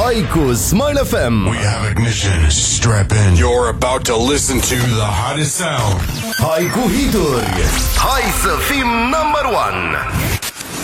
Hai cu Smile FM. We have ignition. Strap in. You're about to listen to The hottest sound. Hai cu hituri. Hai să fim number one.